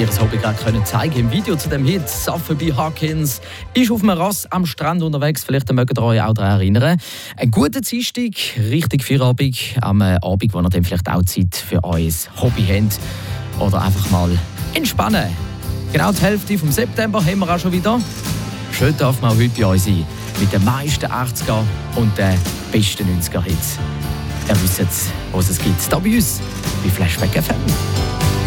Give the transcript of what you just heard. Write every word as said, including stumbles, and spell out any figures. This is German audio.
ihr Hobby gerade können zeigen im Video zu dem Hit. Sotheby Hawkins ist auf einem Ross am Strand unterwegs. Vielleicht mögt ihr euch auch daran erinnern. Ein guter Dienstag, richtig Feierabend. Am Abend, wo ihr dann vielleicht auch Zeit für euer Hobby habt. Oder einfach mal entspannen. Genau die Hälfte vom September haben wir auch schon wieder. Schön darf man auch heute bei uns sein. Mit den meisten achtziger und den besten neunziger Hits. Ihr wisst, was es gibt. Hier bei uns, bei Flashback F M.